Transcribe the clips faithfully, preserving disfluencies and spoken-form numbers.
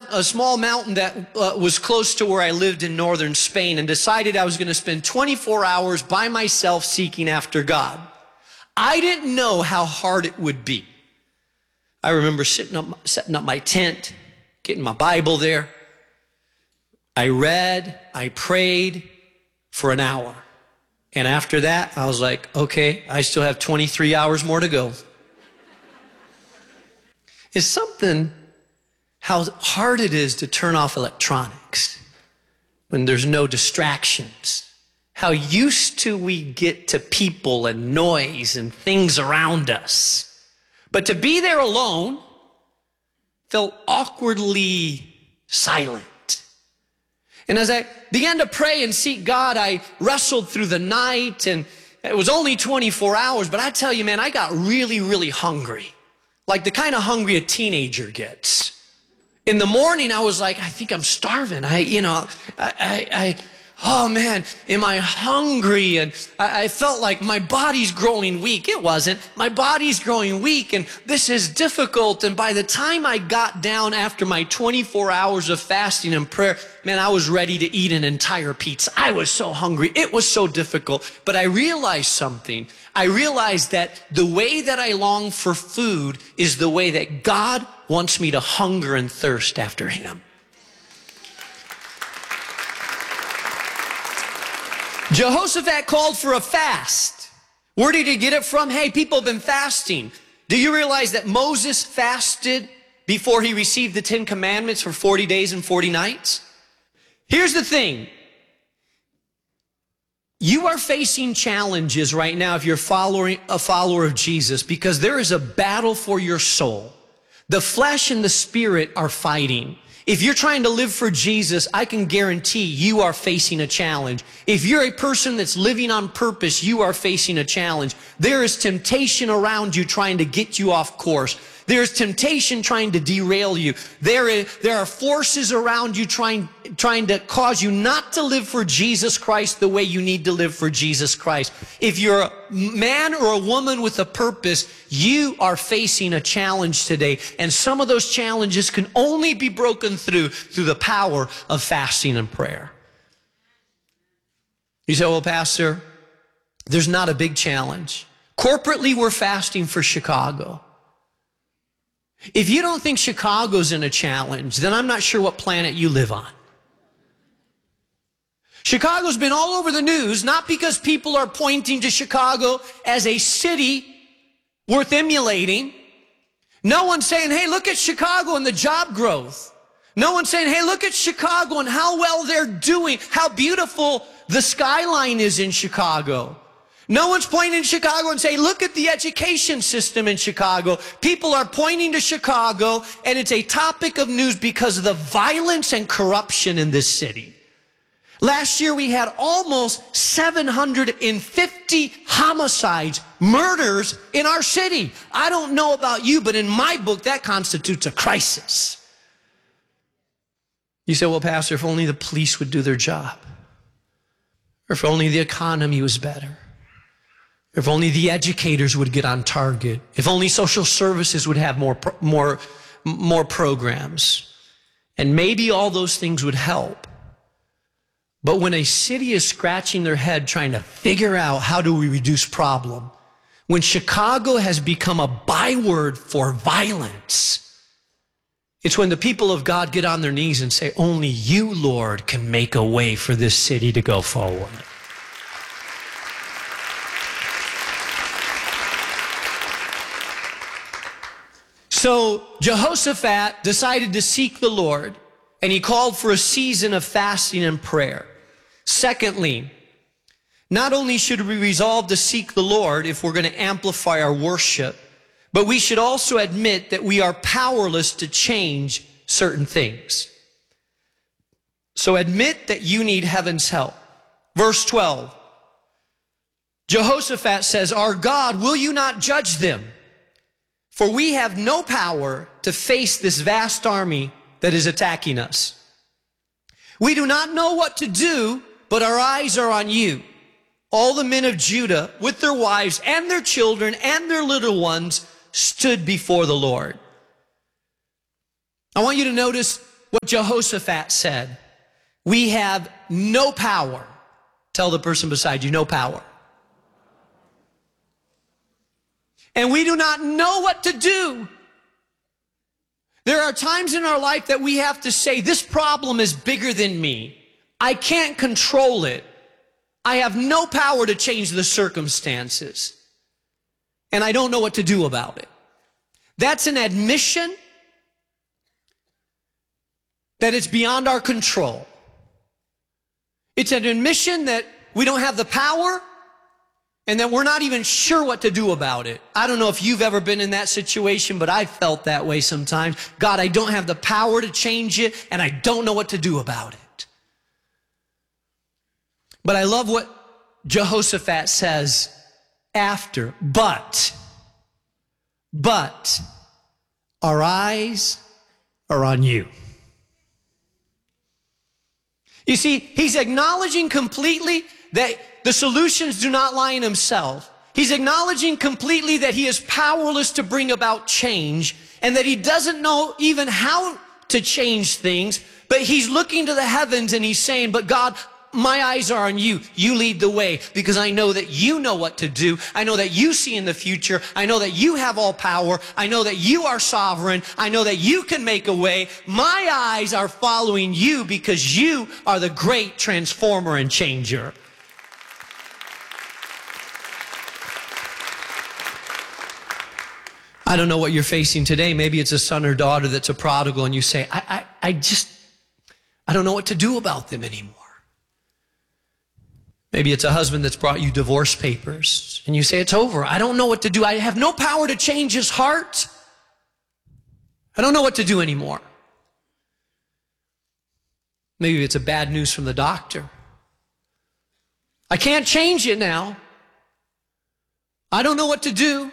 a small mountain that uh, was close to where I lived in northern Spain and decided I was going to spend twenty-four hours by myself seeking after God. I didn't know how hard it would be. I remember sitting up, setting up my tent, getting my Bible there. I read, I prayed for an hour. And after that, I was like, okay, I still have twenty-three hours more to go. It's something how hard it is to turn off electronics when there's no distractions. How used to we get to people and noise and things around us. But to be there alone felt awkwardly silent. And as I began to pray and seek God, I wrestled through the night, and it was only twenty-four hours, but I tell you, man, I got really, really hungry. Like the kind of hungry a teenager gets. In the morning, I was like, I think I'm starving. I, you know, I, I, I oh man, am I hungry? And I, I felt like my body's growing weak. It wasn't. My body's growing weak, and this is difficult. And by the time I got down after my twenty-four hours of fasting and prayer, man, I was ready to eat an entire pizza. I was so hungry. It was so difficult. But I realized something. I realized that the way that I long for food is the way that God wants me to hunger and thirst after him. Jehoshaphat called for a fast. Where did he get it from? Hey, people have been fasting. Do you realize that Moses fasted before he received the Ten Commandments for forty days and forty nights? Here's the thing. You are facing challenges right now if you're following a follower of Jesus, because there is a battle for your soul. The flesh and the spirit are fighting. If you're trying to live for Jesus, I can guarantee you are facing a challenge. If you're a person that's living on purpose, you are facing a challenge. There is temptation around you trying to get you off course. There's temptation trying to derail you. There, is, there are forces around you trying, trying to cause you not to live for Jesus Christ the way you need to live for Jesus Christ. If you're a man or a woman with a purpose, you are facing a challenge today. And some of those challenges can only be broken through through the power of fasting and prayer. You say, well, Pastor, there's not a big challenge. Corporately, we're fasting for Chicago. If you don't think Chicago's in a challenge, then I'm not sure what planet you live on. Chicago's been all over the news, not because people are pointing to Chicago as a city worth emulating. No one's saying, hey, look at Chicago and the job growth. No one's saying, hey, look at Chicago and how well they're doing, how beautiful the skyline is in Chicago. No one's pointing to Chicago and saying, look at the education system in Chicago. People are pointing to Chicago, and it's a topic of news because of the violence and corruption in this city. Last year, we had almost seven hundred fifty homicides, murders in our city. I don't know about you, but in my book, that constitutes a crisis. You say, well, Pastor, if only the police would do their job, or if only the economy was better. If only the educators would get on target. If only social services would have more, more, more programs. And maybe all those things would help. But when a city is scratching their head trying to figure out how do we reduce problem, when Chicago has become a byword for violence, it's when the people of God get on their knees and say, only you, Lord, can make a way for this city to go forward. So Jehoshaphat decided to seek the Lord, and he called for a season of fasting and prayer. Secondly, not only should we resolve to seek the Lord if we're going to amplify our worship, but we should also admit that we are powerless to change certain things. So admit that you need heaven's help. Verse twelve, Jehoshaphat says, our God, will you not judge them? For we have no power to face this vast army that is attacking us. We do not know what to do, but our eyes are on you. All the men of Judah, with their wives and their children and their little ones, stood before the Lord. I want you to notice what Jehoshaphat said. We have no power. Tell the person beside you, no power. And we do not know what to do. There are times in our life that we have to say, this problem is bigger than me. I can't control it. I have no power to change the circumstances. And I don't know what to do about it. That's an admission that it's beyond our control. It's an admission that we don't have the power and that we're not even sure what to do about it. I don't know if you've ever been in that situation, but I felt that way sometimes. God, I don't have the power to change it, and I don't know what to do about it. But I love what Jehoshaphat says after. But, but, our eyes are on you. You see, he's acknowledging completely that the solutions do not lie in himself. He's acknowledging completely that he is powerless to bring about change and that he doesn't know even how to change things, but he's looking to the heavens and he's saying, but God, my eyes are on you. You lead the way because I know that you know what to do. I know that you see in the future. I know that you have all power. I know that you are sovereign. I know that you can make a way. My eyes are following you because you are the great transformer and changer. I don't know what you're facing today. Maybe it's a son or daughter that's a prodigal and you say, I, I, I just, I don't know what to do about them anymore. Maybe it's a husband that's brought you divorce papers and you say, it's over. I don't know what to do. I have no power to change his heart. I don't know what to do anymore. Maybe it's a bad news from the doctor. I can't change it now. I don't know what to do.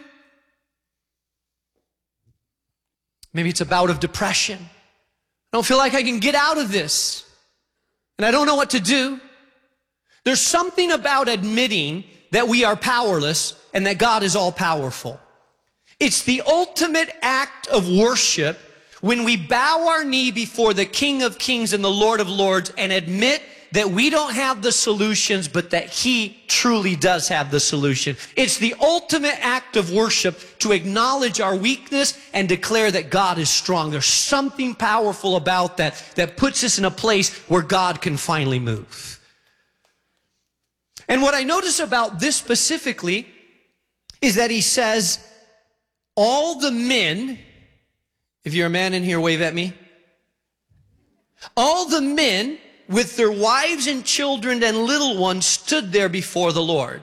Maybe it's a bout of depression. I don't feel like I can get out of this. And I don't know what to do. There's something about admitting that we are powerless and that God is all powerful. It's the ultimate act of worship when we bow our knee before the King of Kings and the Lord of Lords and admit that we don't have the solutions, but that He truly does have the solution. It's the ultimate act of worship to acknowledge our weakness and declare that God is strong. There's something powerful about that that puts us in a place where God can finally move. And what I notice about this specifically is that he says, all the men, if you're a man in here, wave at me. All the men with their wives and children and little ones stood there before the Lord.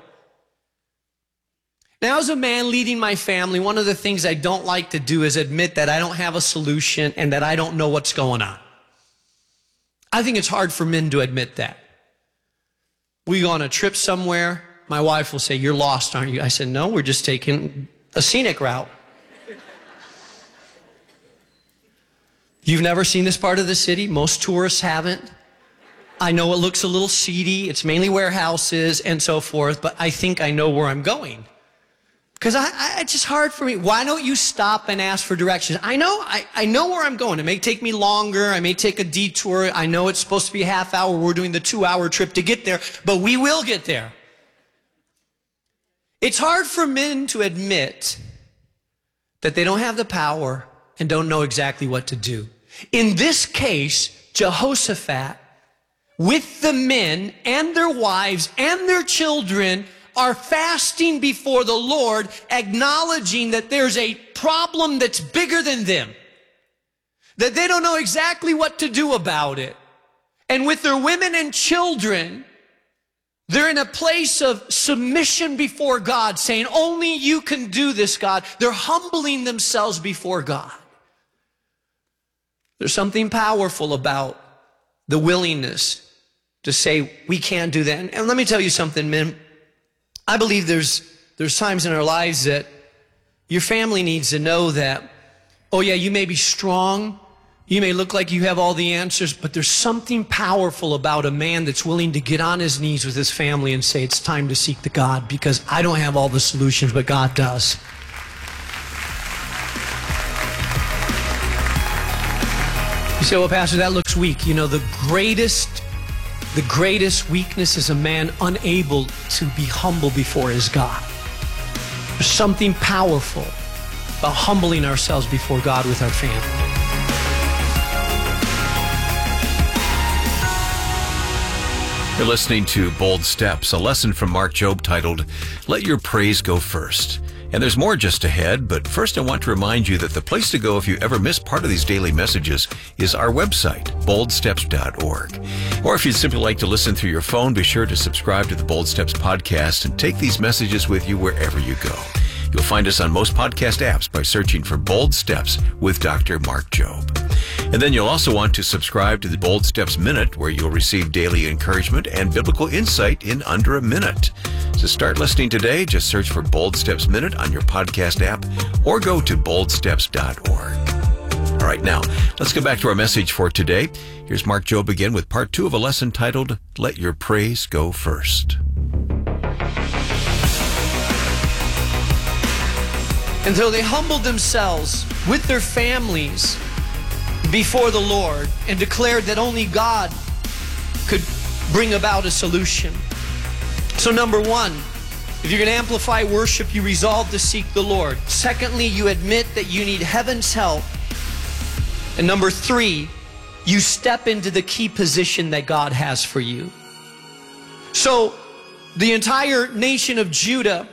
Now, as a man leading my family, one of the things I don't like to do is admit that I don't have a solution and that I don't know what's going on. I think it's hard for men to admit that. We go on a trip somewhere, my wife will say, you're lost, aren't you? I said, no, we're just taking a scenic route. You've never seen this part of the city? Most tourists haven't. I know it looks a little seedy. It's mainly warehouses and so forth, but I think I know where I'm going. Because I, I, it's just hard for me. Why don't you stop and ask for directions? I know, I, I know where I'm going. It may take me longer. I may take a detour. I know it's supposed to be a half hour. We're doing the two hour trip to get there, but we will get there. It's hard for men to admit that they don't have the power and don't know exactly what to do. In this case, Jehoshaphat, with the men and their wives and their children, are fasting before the Lord, acknowledging that there's a problem that's bigger than them, that they don't know exactly what to do about it. And with their women and children, they're in a place of submission before God, saying, only you can do this, God. They're humbling themselves before God. There's something powerful about the willingness to say, we can't do that. And, and let me tell you something, men. I believe there's, there's times in our lives that your family needs to know that, oh yeah, you may be strong, you may look like you have all the answers, but there's something powerful about a man that's willing to get on his knees with his family and say, it's time to seek the God, because I don't have all the solutions, but God does. You say, well, Pastor, that looks weak. You know, the greatest, the greatest weakness is a man unable to be humble before his God. There's something powerful about humbling ourselves before God with our family. You're listening to Bold Steps, a lesson from Mark Jobe titled, Let Your Praise Go First. And there's more just ahead, but first I want to remind you that the place to go if you ever miss part of these daily messages is our website, bold steps dot org. Or if you'd simply like to listen through your phone, be sure to subscribe to the Bold Steps podcast and take these messages with you wherever you go. You'll find us on most podcast apps by searching for Bold Steps with Doctor Mark Jobe. And then you'll also want to subscribe to the Bold Steps Minute, where you'll receive daily encouragement and biblical insight in under a minute. To start listening today, just search for Bold Steps Minute on your podcast app or go to bold steps dot org. All right, now, let's go back to our message for today. Here's Mark Jobe again with part two of a lesson titled, Let Your Praise Go First. And so they humbled themselves with their families before the Lord and declared that only God could bring about a solution. So number one, if you're going to amplify worship, you resolve to seek the Lord. Secondly, you admit that you need heaven's help. And number three, you step into the key position that God has for you. So the entire nation of Judah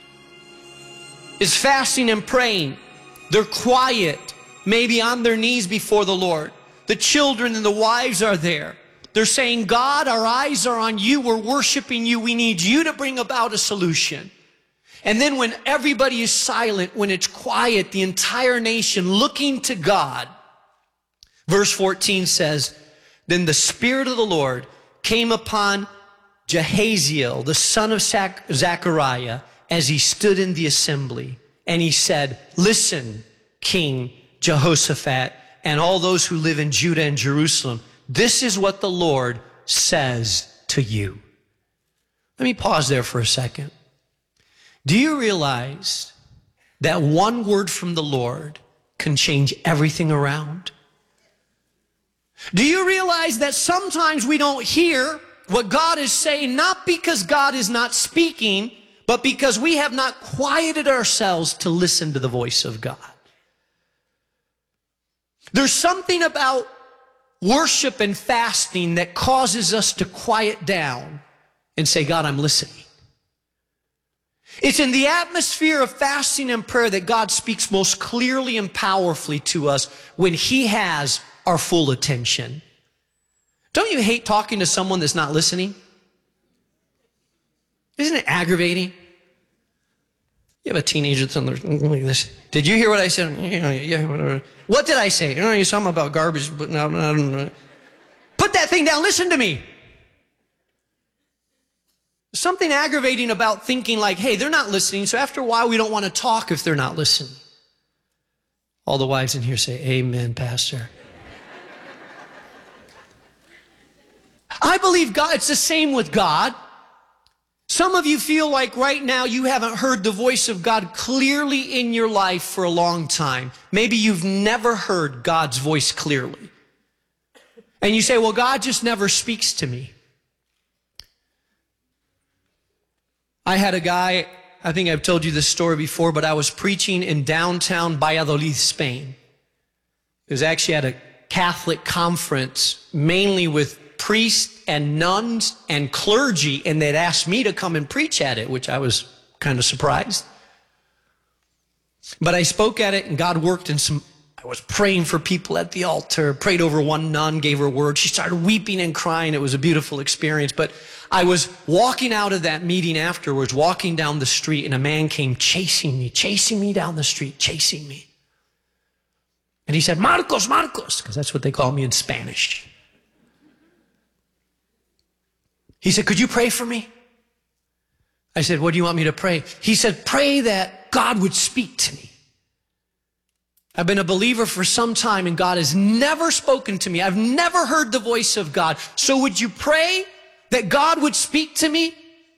is fasting and praying. They're quiet, maybe on their knees before the Lord. The children and the wives are there. They're saying, God, our eyes are on you. We're worshiping you. We need you to bring about a solution. And then when everybody is silent, when it's quiet, the entire nation looking to God, verse fourteen says, then the Spirit of the Lord came upon Jahaziel, the son of Zechariah, as he stood in the assembly. And he said, listen, King Jehoshaphat, and all those who live in Judah and Jerusalem, this is what the Lord says to you. Let me pause there for a second. Do you realize that one word from the Lord can change everything around? Do you realize that sometimes we don't hear what God is saying, not because God is not speaking, but because we have not quieted ourselves to listen to the voice of God? There's something about worship and fasting that causes us to quiet down and say, God, I'm listening. It's in the atmosphere of fasting and prayer that God speaks most clearly and powerfully to us when he has our full attention. Don't you hate talking to someone that's not listening? Isn't it aggravating? You have a teenager that's on the, like this. Did you hear what I said? Yeah, yeah, whatever. What did I say? You know, you're talking about garbage, but no, no, no. Put that thing down. Listen to me. There's something aggravating about thinking like, hey, they're not listening, so after a while we don't want to talk if they're not listening. All the wives in here say, amen, Pastor. I believe God, it's the same with God. Some of you feel like right now you haven't heard the voice of God clearly in your life for a long time. Maybe you've never heard God's voice clearly. And you say, well, God just never speaks to me. I had a guy, I think I've told you this story before, but I was preaching in downtown Valladolid, Spain. It was actually at a Catholic conference, mainly with priests and nuns and clergy, and they'd asked me to come and preach at it, which I was kind of surprised. But I spoke at it, and God worked in some, I was praying for people at the altar, prayed over one nun, gave her word. She started weeping and crying. It was a beautiful experience. But I was walking out of that meeting afterwards, walking down the street, and a man came chasing me, chasing me down the street, chasing me. And he said, Marcos, Marcos, because that's what they call me in Spanish. He said, could you pray for me? I said, what do you want me to pray? He said, pray that God would speak to me. I've been a believer for some time and God has never spoken to me. I've never heard the voice of God. So would you pray that God would speak to me?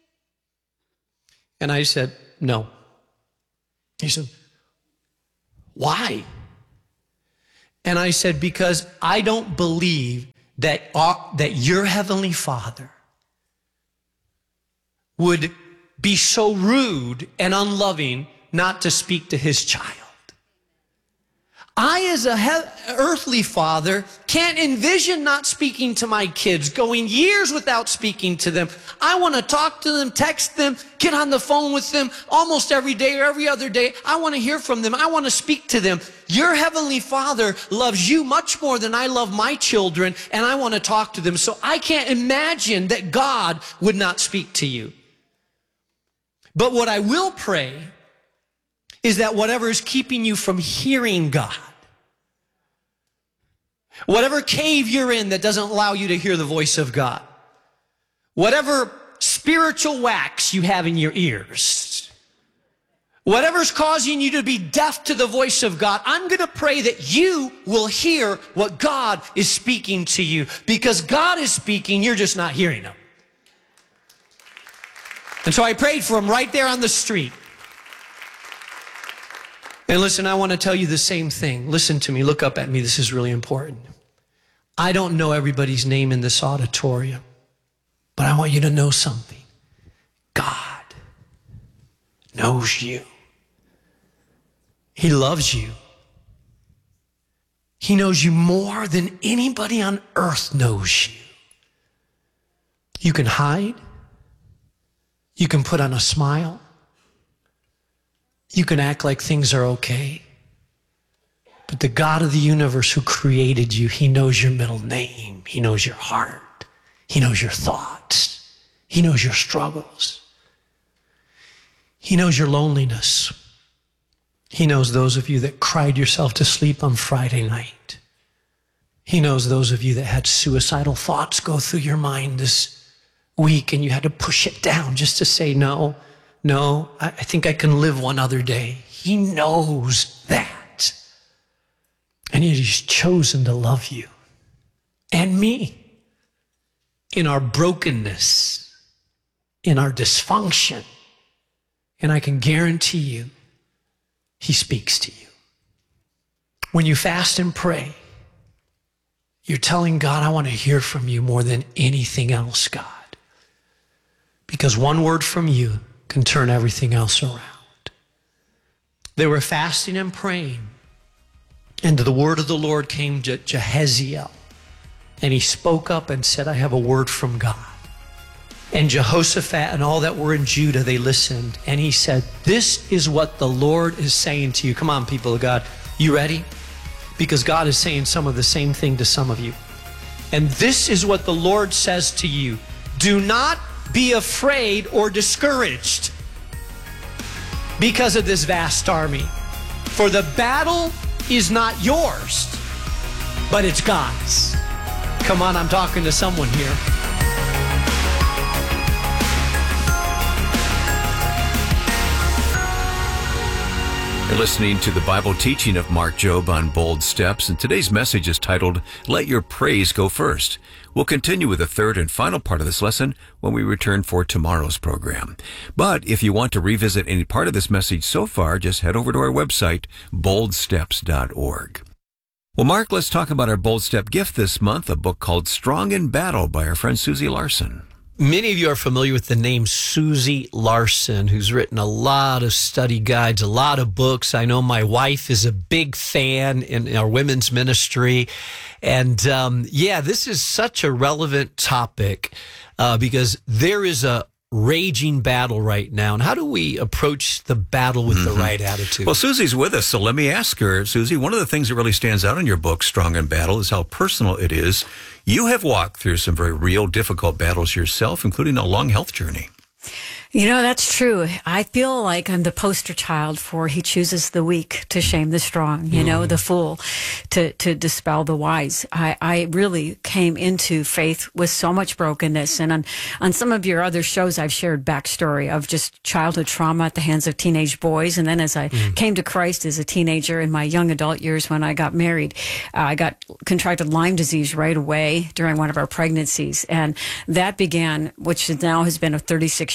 And I said, no. He said, why? And I said, because I don't believe that, uh, that your Heavenly Father would be so rude and unloving not to speak to his child. I, as a he- earthly father, can't envision not speaking to my kids, going years without speaking to them. I want to talk to them, text them, get on the phone with them almost every day or every other day. I want to hear from them. I want to speak to them. Your Heavenly Father loves you much more than I love my children, and I want to talk to them. So I can't imagine that God would not speak to you. But what I will pray is that whatever is keeping you from hearing God, whatever cave you're in that doesn't allow you to hear the voice of God, whatever spiritual wax you have in your ears, whatever's causing you to be deaf to the voice of God, I'm going to pray that you will hear what God is speaking to you, because God is speaking, you're just not hearing him. And so I prayed for him right there on the street. And listen, I want to tell you the same thing. Listen to me. Look up at me. This is really important. I don't know everybody's name in this auditorium, but I want you to know something. God knows you. He loves you. He knows you more than anybody on earth knows you. You can hide. You can put on a smile. You can act like things are okay. But the God of the universe who created you, he knows your middle name. He knows your heart. He knows your thoughts. He knows your struggles. He knows your loneliness. He knows those of you that cried yourself to sleep on Friday night. He knows those of you that had suicidal thoughts go through your mind this week and you had to push it down just to say, no, no, I think I can live one other day. He knows that. And yet he's chosen to love you and me in our brokenness, in our dysfunction. And I can guarantee you, he speaks to you. When you fast and pray, you're telling God, I want to hear from you more than anything else, God. Because one word from you can turn everything else around. They were fasting and praying, and the word of the Lord came to Jehaziel, and he spoke up and said, I have a word from God. And Jehoshaphat and all that were in Judah, they listened, and he said, this is what the Lord is saying to you. Come on, people of God, you ready? Because God is saying some of the same thing to some of you. And this is what the Lord says to you. Do not be afraid or discouraged because of this vast army. For the battle is not yours, but it's God's. Come on, I'm talking to someone here. You're listening to the Bible teaching of Mark Jobe on Bold Steps, and today's message is titled, Let Your Praise Go First. We'll continue with the third and final part of this lesson when we return for tomorrow's program. But if you want to revisit any part of this message so far, just head over to our website, bold steps dot org. Well, Mark, let's talk about our Bold Step gift this month, a book called Strong in Battle by our friend Susie Larson. Many of you are familiar with the name Susie Larson, who's written a lot of study guides, a lot of books. I know my wife is a big fan in our women's ministry. And um, yeah, this is such a relevant topic uh, because there is a raging battle right now. And how do we approach the battle with mm-hmm. the right attitude? Well, Susie's with us, so let me ask her. Susie, one of the things that really stands out in your book, Strong in Battle, is how personal it is. You have walked through some very real, difficult battles yourself, including a long health journey. You know, that's true. I feel like I'm the poster child for he chooses the weak to shame the strong, you mm. know, the fool to, to dispel the wise. I, I really came into faith with so much brokenness. And on, on some of your other shows, I've shared backstory of just childhood trauma at the hands of teenage boys. And then as I mm. came to Christ as a teenager in my young adult years when I got married, uh, I got contracted Lyme disease right away during one of our pregnancies. And that began, which now has been a thirty-six year battle.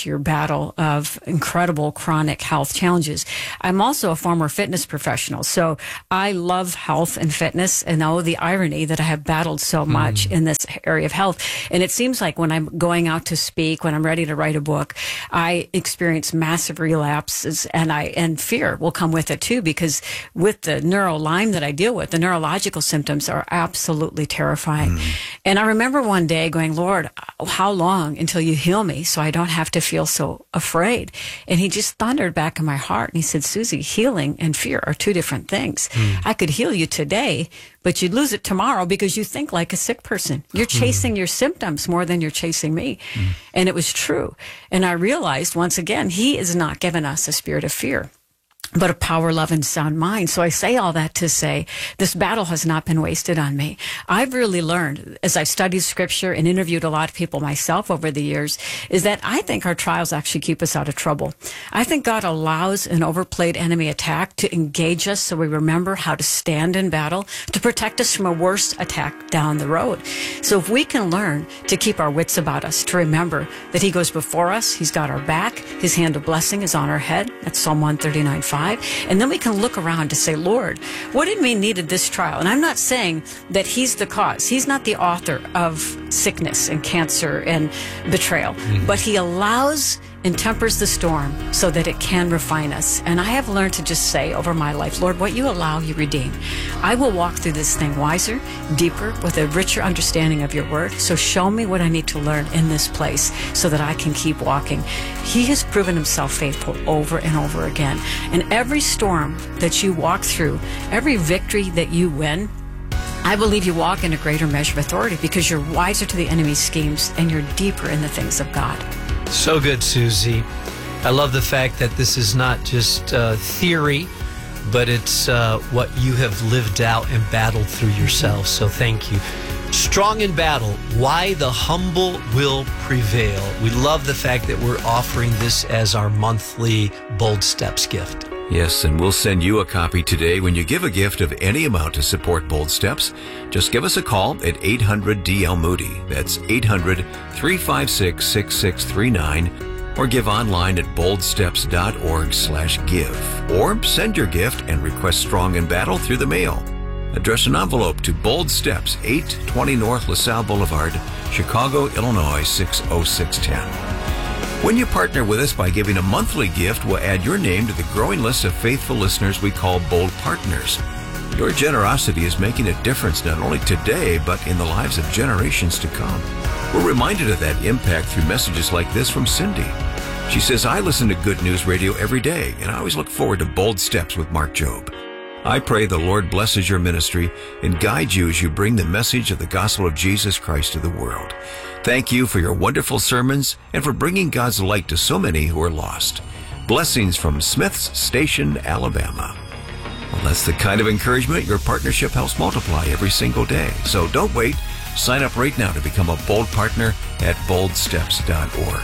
battle of incredible chronic health challenges. I'm also a former fitness professional, so I love health and fitness, and know the irony that I have battled so much mm. in this area of health. And it seems like when I'm going out to speak, when I'm ready to write a book, I experience massive relapses, and I and fear will come with it too, because with the neuro Lyme that I deal with, the neurological symptoms are absolutely terrifying. Mm. And I remember one day going, Lord, how long until you heal me so I don't have to feel so afraid? And he just thundered back in my heart, and he said, Susie, healing and fear are two different things. Mm. I could heal you today, but you'd lose it tomorrow because you think like a sick person. You're chasing mm. your symptoms more than you're chasing me. Mm. And it was true. And I realized once again, he has not given us a spirit of fear, but a power, love, and sound mind. So I say all that to say this battle has not been wasted on me. I've really learned, as I've studied scripture and interviewed a lot of people myself over the years, is that I think our trials actually keep us out of trouble. I think God allows an overplayed enemy attack to engage us so we remember how to stand in battle, to protect us from a worse attack down the road. So if we can learn to keep our wits about us, to remember that he goes before us, he's got our back, his hand of blessing is on our head. That's Psalm one thirty-nine five. And then we can look around to say, Lord, what in me needed this trial? And I'm not saying that he's the cause. He's not the author of sickness and cancer and betrayal, mm-hmm. but he allows and tempers the storm so that it can refine us. And I have learned to just say over my life, Lord, what you allow, you redeem. I will walk through this thing wiser, deeper, with a richer understanding of your word. So show me what I need to learn in this place so that I can keep walking. He has proven himself faithful over and over again. And every storm that you walk through, every victory that you win, I believe you walk in a greater measure of authority because you're wiser to the enemy's schemes and you're deeper in the things of God. So good, Susie. I love the fact that this is not just uh, theory, but it's uh, what you have lived out and battled through yourself. So thank you. Strong in battle, why the humble will prevail. We love the fact that we're offering this as our monthly Bold Steps gift. Yes, and we'll send you a copy today when you give a gift of any amount to support Bold Steps. Just give us a call at eight hundred D L Moody. That's eight hundred, three five six, six six three nine. Or give online at boldsteps.org slash give. Or send your gift and request Strong in Battle through the mail. Address an envelope to Bold Steps, eight twenty North LaSalle Boulevard, Chicago, Illinois, six oh six one oh. When you partner with us by giving a monthly gift, we'll add your name to the growing list of faithful listeners we call Bold Partners. Your generosity is making a difference not only today, but in the lives of generations to come. We're reminded of that impact through messages like this from Cindy. She says, I listen to Good News Radio every day, and I always look forward to Bold Steps with Mark Jobe. I pray the Lord blesses your ministry and guides you as you bring the message of the gospel of Jesus Christ to the world. Thank you for your wonderful sermons and for bringing God's light to so many who are lost. Blessings from Smith's Station, Alabama. Well, that's the kind of encouragement your partnership helps multiply every single day. So don't wait. Sign up right now to become a Bold Partner at bold steps dot org.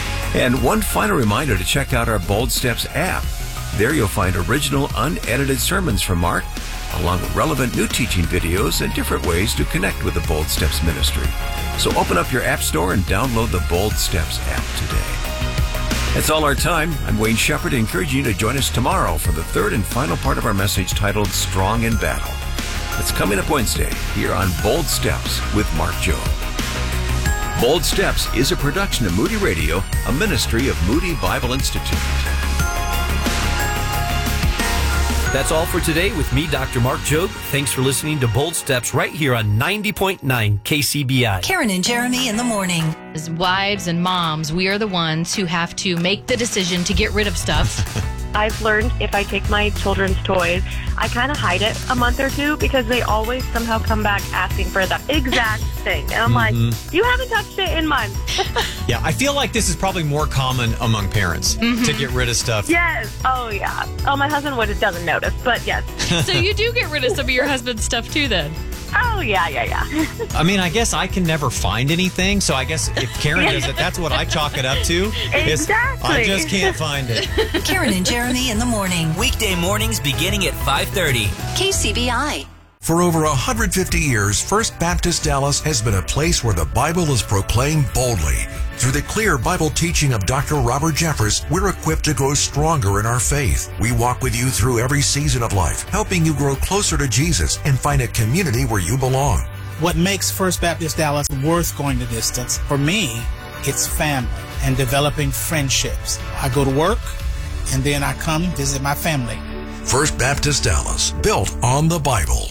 And one final reminder to check out our Bold Steps app. There you'll find original, unedited sermons from Mark, along with relevant new teaching videos and different ways to connect with the Bold Steps ministry. So open up your app store and download the Bold Steps app today. That's all our time. I'm Wayne Shepherd, encouraging you to join us tomorrow for the third and final part of our message titled Strong in Battle. It's coming up Wednesday here on Bold Steps with Mark Jobe. Bold Steps is a production of Moody Radio, a ministry of Moody Bible Institute. That's all for today with me, Doctor Mark Jobe. Thanks for listening to Bold Steps right here on ninety point nine K C B I. Karen and Jeremy in the morning. As wives and moms, we are the ones who have to make the decision to get rid of stuff. I've learned if I take my children's toys, I kind of hide it a month or two because they always somehow come back asking for the exact thing. And I'm mm-hmm. like, you haven't touched it in months. Yeah, I feel like this is probably more common among parents mm-hmm. to get rid of stuff. Yes. Oh, yeah. Oh, my husband would doesn't notice, but yes. So you do get rid of some of your husband's stuff too then? Oh, yeah, yeah, yeah. I mean, I guess I can never find anything, so I guess if Karen does it, that's what I chalk it up to. Exactly. I just can't find it. Karen and Jeremy in the morning. Weekday mornings beginning at five thirty. K C B I. For over one hundred fifty years, First Baptist Dallas has been a place where the Bible is proclaimed boldly. Through the clear Bible teaching of Doctor Robert Jeffress, we're equipped to grow stronger in our faith. We walk with you through every season of life, helping you grow closer to Jesus and find a community where you belong. What makes First Baptist Dallas worth going the distance, for me, it's family and developing friendships. I go to work, and then I come visit my family. First Baptist Dallas, built on the Bible.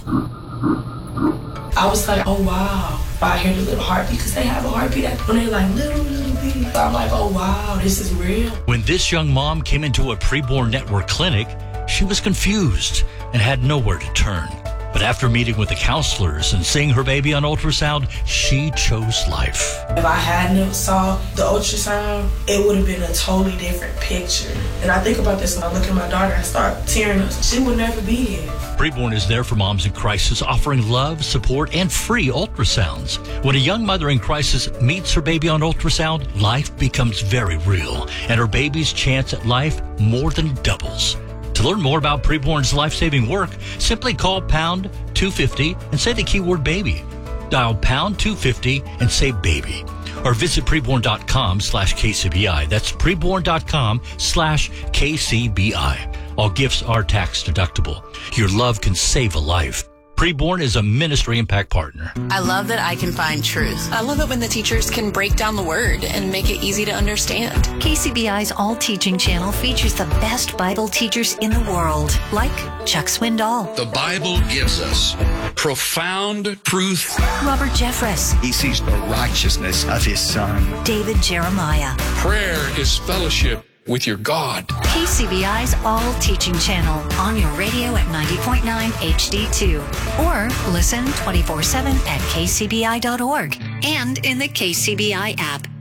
I was like, oh, wow. I hear the little heartbeat, because they have a heartbeat when they're like little, little bitty. I'm like, oh, wow, this is real. When this young mom came into a preborn network clinic, she was confused and had nowhere to turn. But after meeting with the counselors and seeing her baby on ultrasound, she chose life. If I hadn't saw the ultrasound, it would have been a totally different picture. And I think about this when I look at my daughter, I start tearing up. She would never be here. Preborn is there for moms in crisis, offering love, support, and free ultrasounds. When a young mother in crisis meets her baby on ultrasound, life becomes very real, and her baby's chance at life more than doubles. To learn more about Preborn's life-saving work, simply call pound two fifty and say the keyword baby. Dial pound two fifty and say baby. Or visit preborn.com slash KCBI. That's preborn.com slash KCBI. All gifts are tax deductible. Your love can save a life. Preborn is a ministry impact partner. I love that I can find truth. I love it when the teachers can break down the word and make it easy to understand. K C B I's All Teaching channel features the best Bible teachers in the world, like Chuck Swindoll. The Bible gives us profound truth. Robert Jeffress. He sees the righteousness of his son. David Jeremiah. Prayer is fellowship with your God. K C B I's All Teaching channel on your radio at ninety point nine H D two. Or listen twenty-four seven at K C B I dot org and in the K C B I app.